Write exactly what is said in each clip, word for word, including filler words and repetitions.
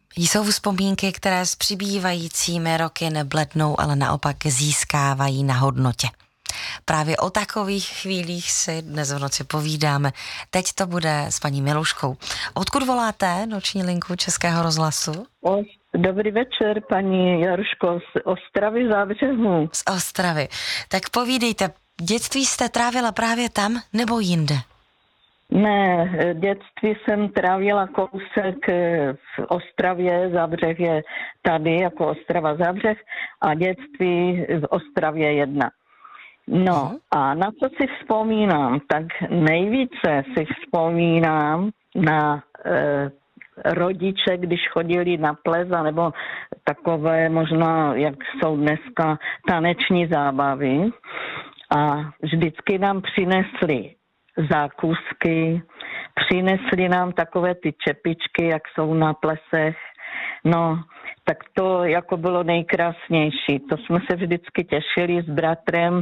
Jsou vzpomínky, které s přibývajícími roky neblednou, ale naopak získávají na hodnotě. Právě o takových chvílích si dnes v noci povídáme. Teď to bude s paní Miluškou. Odkud voláte noční linku Českého rozhlasu? O, dobrý večer, paní Jaruško, z Ostravy Zábřehu. Z Ostravy. Tak povídejte, dětství jste trávila právě tam nebo jinde? Ne, dětství jsem trávila kousek v Ostravě, Zábřeh je tady jako Ostrava Zábřeh a dětství v Ostravě jedna. No a na co si vzpomínám, tak nejvíce si vzpomínám na e, rodiče, když chodili na ples, nebo takové možná, jak jsou dneska taneční zábavy a vždycky nám přinesli zákusky, přinesli nám takové ty čepičky, jak jsou na plesech, no, tak to jako bylo nejkrásnější. To jsme se vždycky těšili s bratrem.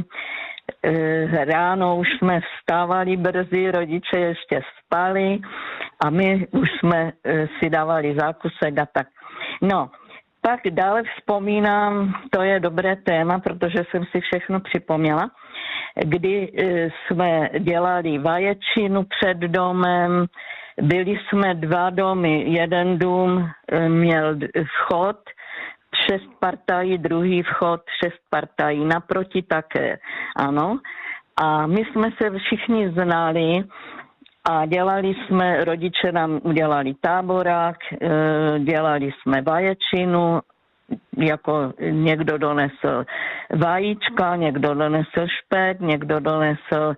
Ráno už jsme vstávali brzy, rodiče ještě spali a my už jsme si dávali zákusek a tak. No, pak dále vzpomínám, to je dobré téma, protože jsem si všechno připomněla, kdy jsme dělali vaječinu před domem, byli jsme dva domy, jeden dům měl vchod, šest partají, druhý vchod, šest partají, naproti také, ano. A my jsme se všichni znali a dělali jsme, rodiče nám udělali táborák, dělali jsme vaječinu, jako někdo donesl vajíčka, někdo donesl špek, někdo donesl,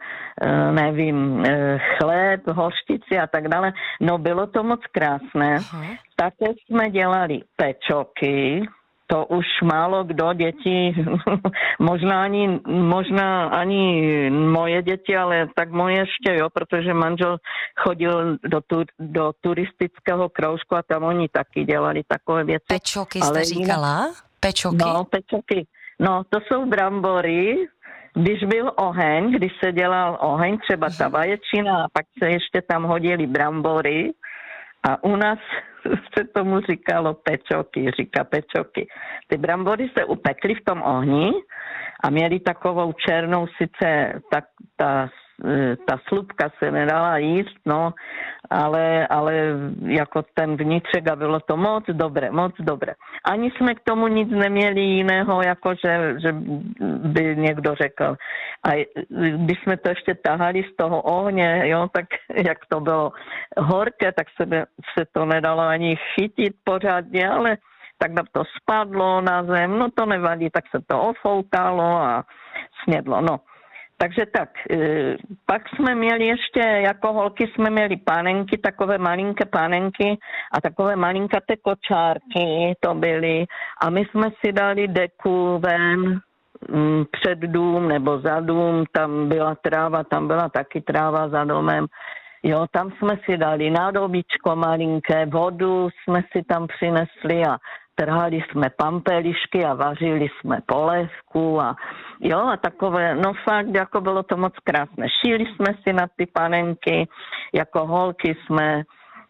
nevím, chléb, hořčici a tak dále. No bylo to moc krásné. Aha. Také jsme dělali pečoky, to už málo kdo děti, možná ani, možná ani moje děti, ale tak moje ještě jo, protože manžel chodil do, tu, do turistického kroužku a tam oni taky dělali takové věci. Pečoky jste ale říkala? Jinak, pečoky? No, pečoky. No, to jsou brambory, když byl oheň, když se dělal oheň, třeba ta vaječina a pak se ještě tam hodili brambory a u nás se tomu říkalo pečoky, říká pečoky. Ty brambory se upekly v tom ohni a měly takovou černou, sice tak, ta, ta slupka se nedala jíst, no, ale, ale jako ten vnitřek a bylo to moc dobré, moc dobré. Ani jsme k tomu nic neměli jiného, jako že, že by někdo řekl. A když jsme to ještě tahali z toho ohně, jo, tak jak to bylo horké, tak se, se to nedalo ani chytit pořádně, ale tak to spadlo na zem, no to nevadí, tak se to ofoukalo a snědlo, no. Takže tak, pak jsme měli ještě, jako holky jsme měli panenky, takové malinké panenky a takové malinkaté kočárky to byly a my jsme si dali deku ven před dům nebo za dům, tam byla tráva, tam byla taky tráva za domem. Jo, tam jsme si dali nádobíčko malinké, vodu jsme si tam přinesli a trhali jsme pampelišky a vařili jsme polévku a jo, a takové, no fakt, jako bylo to moc krásné. Šíli jsme si na ty panenky, jako holky jsme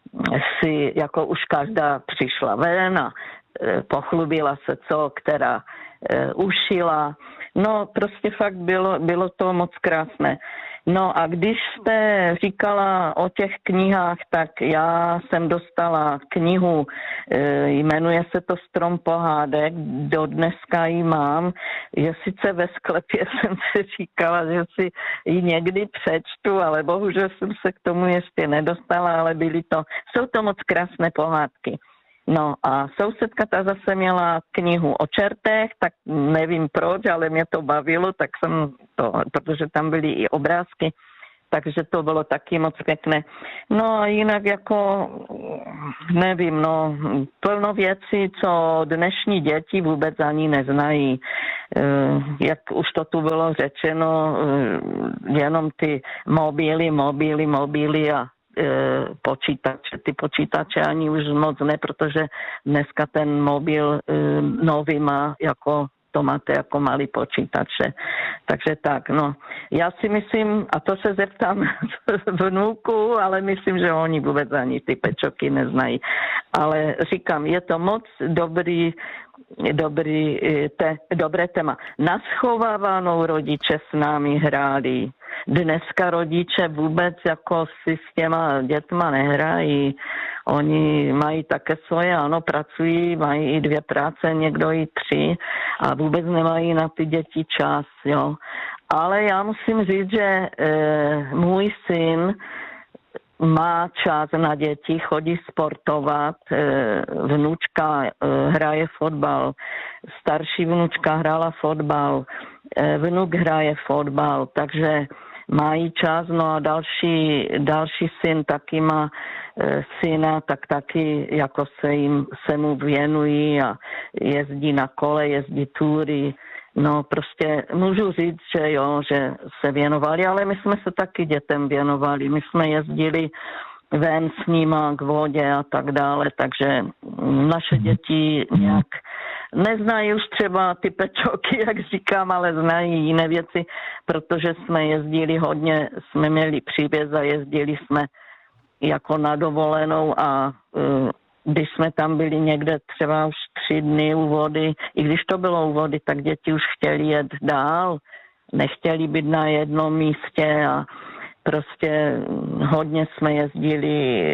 si, jako už každá přišla ven a e, pochlubila se, co která e, ušila. No, prostě fakt bylo, bylo to moc krásné. No a když jste říkala o těch knihách, tak já jsem dostala knihu, jmenuje se to Strom pohádek, do dneska ji mám. Je sice ve sklepě, jsem si říkala, že si ji někdy přečtu, ale bohužel jsem se k tomu ještě nedostala, ale byly to, jsou to moc krásné pohádky. No a sousedka ta zase měla knihu o čertech, tak nevím proč, ale mě to bavilo, tak jsem to, protože tam byly i obrázky, takže to bylo taky moc pěkné. No a jinak jako, nevím, no, plno věcí, co dnešní děti vůbec ani neznají. Jak už to tu bylo řečeno, jenom ty mobily, mobily, mobily a počítače. Ty počítače ani už moc ne, protože dneska ten mobil nový má jako to máte jako malý počítače. Takže tak, no. Já si myslím, a to se zeptám vnúku, ale myslím, že oni vůbec ani ty pečoky neznají. Ale říkám, je to moc dobrý, dobrý te, dobré téma. Na schovávanou rodiče s námi hráli. Dneska rodiče vůbec jako si s těma dětma nehrají. Oni mají také svoje, ano, pracují, mají i dvě práce, někdo i tři a vůbec nemají na ty děti čas, jo. Ale já musím říct, že e, můj syn má čas na děti, chodí sportovat, e, vnučka e, hraje fotbal, starší vnučka hrála fotbal, e, vnuk hraje fotbal, takže mají čas, no a další, další syn taky má e, syna, tak taky jako se jim se mu věnují a jezdí na kole, jezdí túry. No prostě můžu říct, že jo, že se věnovali, ale my jsme se taky dětem věnovali. My jsme jezdili ven s nima k vodě a tak dále, takže naše děti nějak neznají už třeba ty pečoky, jak říkám, ale znají jiné věci, protože jsme jezdili hodně, jsme měli přívěz a jezdili jsme jako na dovolenou a uh, když jsme tam byli někde třeba už tři dny u vody, i když to bylo u vody, tak děti už chtěli jet dál, nechtěli být na jednom místě a prostě hodně jsme jezdili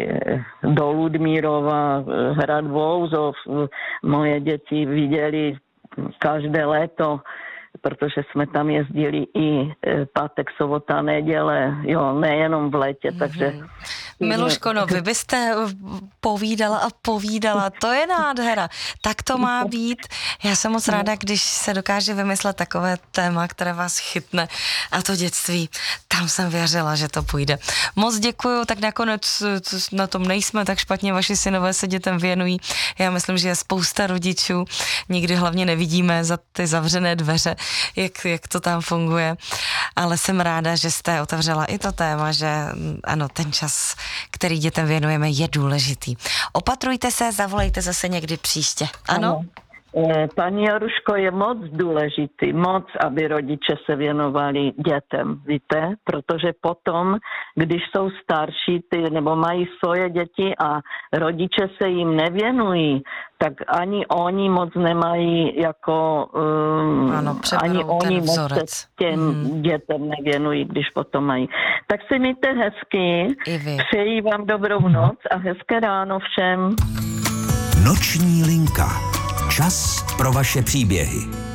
do Ludmírova, hrad Vouzov. Moje děti viděli každé léto, protože jsme tam jezdili i pátek, sobota, neděle, jo, nejenom v létě, mm-hmm. takže... Miluško, no vy byste povídala a povídala, to je nádhera, tak to má být. Já jsem moc ráda, když se dokáže vymyslet takové téma, které vás chytne a to dětství, tam jsem věřila, že to půjde. Moc děkuju, tak nakonec na tom nejsme tak špatně, vaši synové se dětem věnují. Já myslím, že je spousta rodičů, nikdy hlavně nevidíme za ty zavřené dveře, jak, jak to tam funguje, ale jsem ráda, že jste otevřela i to téma, že ano, ten čas, který dětem věnujeme, je důležitý. Opatrujte se, zavolejte zase někdy příště. Ano? ano. Paní Jaruško, je moc důležitý, moc, aby rodiče se věnovali dětem, víte? Protože potom, když jsou starší ty, nebo mají svoje děti a rodiče se jim nevěnují, tak ani oni moc nemají jako, um, ano, ani oni moc se těm mm. dětem nevěnují, když potom mají. Tak si mějte hezky, přeji vám dobrou noc a hezké ráno všem. Noční linka. Čas pro vaše příběhy.